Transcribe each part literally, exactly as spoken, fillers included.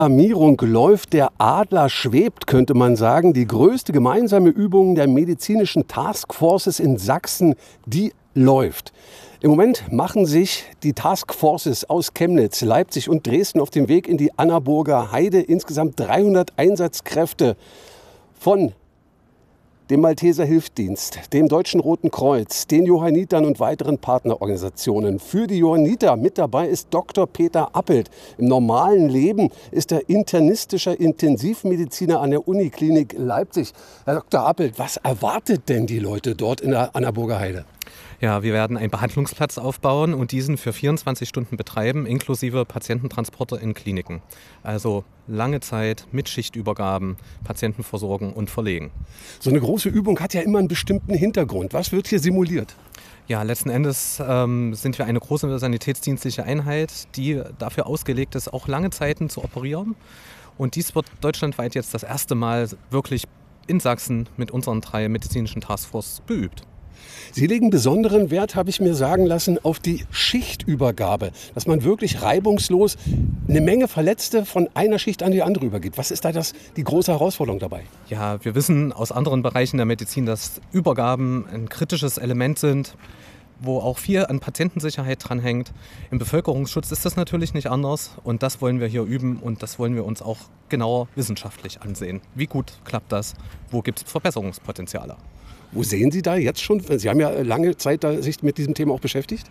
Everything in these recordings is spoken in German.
Alarmierung läuft, der Adler schwebt, könnte man sagen. Die größte gemeinsame Übung der medizinischen Taskforces in Sachsen, die läuft. Im Moment machen sich die Taskforces aus Chemnitz, Leipzig und Dresden auf den Weg in die Annaburger Heide. Insgesamt dreihundert Einsatzkräfte von dem Malteser Hilfsdienst, dem Deutschen Roten Kreuz, den Johannitern und weiteren Partnerorganisationen. Für die Johanniter mit dabei ist Doktor Peter Appelt. Im normalen Leben ist er internistischer Intensivmediziner an der Uniklinik Leipzig. Herr Doktor Appelt, was erwartet denn die Leute dort in der Annaburger Heide? Ja, wir werden einen Behandlungsplatz aufbauen und diesen für vierundzwanzig Stunden betreiben, inklusive Patiententransporte in Kliniken. Also lange Zeit mit Schichtübergaben, Patienten versorgen und verlegen. So eine große Übung hat ja immer einen bestimmten Hintergrund. Was wird hier simuliert? Ja, letzten Endes ähm, sind wir eine große sanitätsdienstliche Einheit, die dafür ausgelegt ist, auch lange Zeiten zu operieren. Und dies wird deutschlandweit jetzt das erste Mal wirklich in Sachsen mit unseren drei medizinischen Taskforces geübt. Sie legen besonderen Wert, habe ich mir sagen lassen, auf die Schichtübergabe, dass man wirklich reibungslos eine Menge Verletzte von einer Schicht an die andere übergibt. Was ist da das, die große Herausforderung dabei? Ja, wir wissen aus anderen Bereichen der Medizin, dass Übergaben ein kritisches Element sind, wo auch viel an Patientensicherheit dranhängt. Im Bevölkerungsschutz ist das natürlich nicht anders und das wollen wir hier üben und das wollen wir uns auch genauer wissenschaftlich ansehen. Wie gut klappt das? Wo gibt es Verbesserungspotenziale? Wo sehen Sie da jetzt schon? Sie haben ja lange Zeit sich mit diesem Thema auch beschäftigt.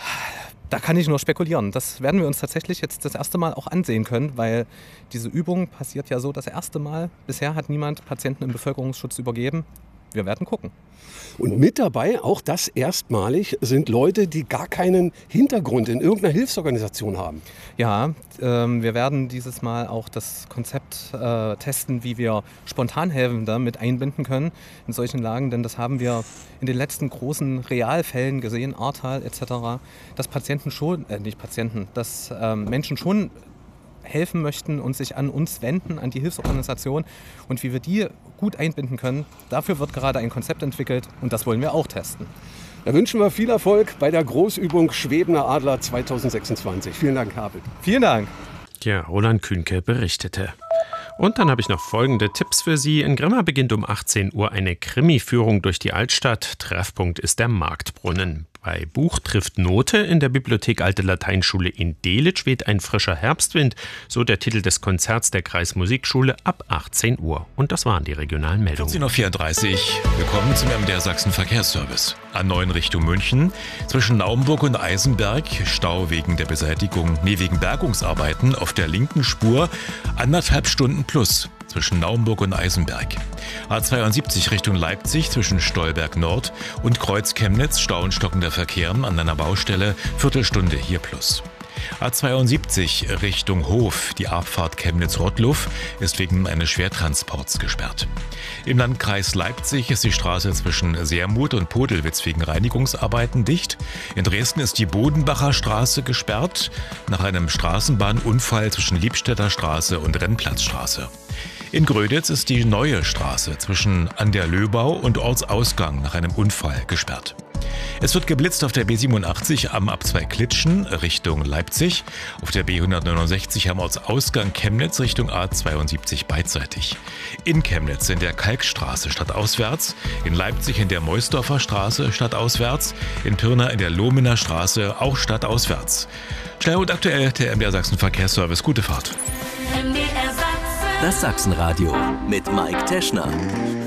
Da kann ich nur spekulieren. Das werden wir uns tatsächlich jetzt das erste Mal auch ansehen können, weil diese Übung passiert ja so das erste Mal. Bisher hat niemand Patienten im Bevölkerungsschutz übergeben. Wir werden gucken. Und mit dabei, auch das erstmalig, sind Leute, die gar keinen Hintergrund in irgendeiner Hilfsorganisation haben. Ja, ähm, wir werden dieses Mal auch das Konzept äh, testen, wie wir Spontanhelfende mit einbinden können in solchen Lagen. Denn das haben wir in den letzten großen Realfällen gesehen, Ahrtal et cetera, dass Patienten schon, äh, nicht Patienten, dass äh, Menschen schon helfen möchten und sich an uns wenden, an die Hilfsorganisation und wie wir die gut einbinden können. Dafür wird gerade ein Konzept entwickelt und das wollen wir auch testen. Da wünschen wir viel Erfolg bei der Großübung Schwebender Adler zweitausendsechsundzwanzig. Vielen Dank, Herr Appelt. Vielen Dank. Ja, Roland Kühnke berichtete. Und dann habe ich noch folgende Tipps für Sie. In Grimma beginnt um achtzehn Uhr eine Krimi-Führung durch die Altstadt. Treffpunkt ist der Marktbrunnen. Bei Buch trifft Note in der Bibliothek Alte Lateinschule in Delitzsch weht ein frischer Herbstwind. So der Titel des Konzerts der Kreismusikschule ab achtzehn Uhr. Und das waren die regionalen Meldungen. vierzehn Uhr vierunddreißig. Willkommen zum M D R Sachsen Verkehrsservice. A neun Richtung München. Zwischen Naumburg und Eisenberg. Stau wegen der Beseitigung, nee, wegen Bergungsarbeiten auf der linken Spur. Anderthalb Stunden plus. Zwischen Naumburg und Eisenberg. A zweiundsiebzig Richtung Leipzig zwischen Stolberg Nord und Kreuz Chemnitz, Stau und stockender Verkehr an einer Baustelle, Viertelstunde hier plus. A zweiundsiebzig Richtung Hof, die Abfahrt Chemnitz-Rottluff ist wegen eines Schwertransports gesperrt. Im Landkreis Leipzig ist die Straße zwischen Sermuth und Podelwitz wegen Reinigungsarbeiten dicht. In Dresden ist die Bodenbacher Straße gesperrt nach einem Straßenbahnunfall zwischen Liebstädter Straße und Rennplatzstraße. In Gröditz ist die Neue Straße zwischen An der Löbau und Ortsausgang nach einem Unfall gesperrt. Es wird geblitzt auf der B siebenundachtzig am Abzweig Klitschen Richtung Leipzig, auf der B hundertneunundsechzig am Ortsausgang Chemnitz Richtung A zweiundsiebzig beidseitig. In Chemnitz in der Kalkstraße stadtauswärts, in Leipzig in der Meusdorfer Straße stadtauswärts, in Pirna in der Lohmener Straße auch stadtauswärts. Schnell und aktuell der M D R Sachsen Verkehrsservice. Gute Fahrt. Das Sachsenradio mit Mike Teschner.